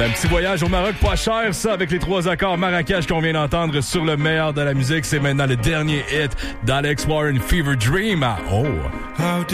C'est un petit voyage au Maroc pas cher, ça, avec les 3 accords Marrakech qu'on vient d'entendre sur le meilleur de la musique. C'est maintenant le dernier hit d'Alex Warren, Fever Dream. Oh!